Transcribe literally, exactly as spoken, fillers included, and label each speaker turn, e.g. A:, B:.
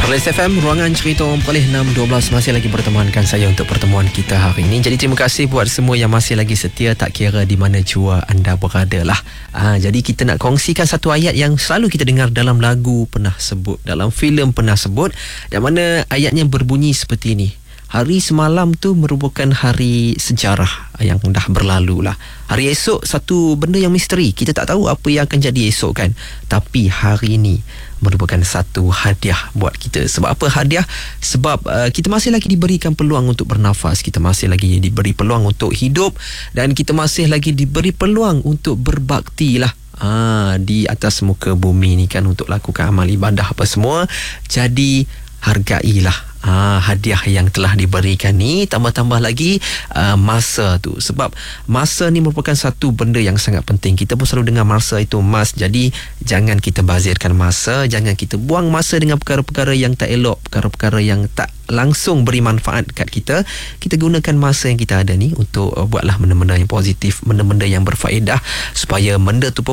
A: Perlis F M, Ruangan Cerita Orang Perlis enam dua belas masih lagi bertemankan saya untuk pertemuan kita hari ini. Jadi terima kasih buat semua yang masih lagi setia, tak kira di mana jua anda berada lah. Ha, jadi kita nak kongsikan satu ayat yang selalu kita dengar dalam lagu pernah sebut, dalam filem pernah sebut, dan mana ayatnya berbunyi seperti ini. Hari semalam tu merupakan hari sejarah yang dah berlalu lah. Hari esok satu benda yang misteri. Kita tak tahu apa yang akan jadi esok kan. Tapi hari ini merupakan satu hadiah buat kita. Sebab apa hadiah? Sebab uh, kita masih lagi diberikan peluang untuk bernafas. Kita masih lagi diberi peluang untuk hidup. Dan kita masih lagi diberi peluang untuk berbakti lah. Ha, di atas muka bumi ni kan, untuk lakukan amal ibadah apa semua. Jadi hargailah Ah, hadiah yang telah diberikan ni. Tambah-tambah lagi uh, masa tu. Sebab masa ni merupakan satu benda yang sangat penting. Kita pun selalu dengar masa itu emas. Jadi jangan kita bazirkan masa. Jangan kita buang masa dengan perkara-perkara yang tak elok, perkara-perkara yang tak langsung beri manfaat kat kita. Kita gunakan masa yang kita ada ni untuk uh, buatlah benda-benda yang positif, benda-benda yang berfaedah, supaya benda tu pun